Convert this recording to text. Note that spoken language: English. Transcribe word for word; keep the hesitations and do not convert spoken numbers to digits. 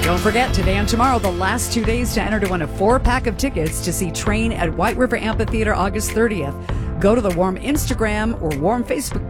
Don't forget, today and tomorrow, the last two days to enter to win a four-pack of tickets to see Train at White River Amphitheater August thirtieth. Go to the Warm Instagram or Warm Facebook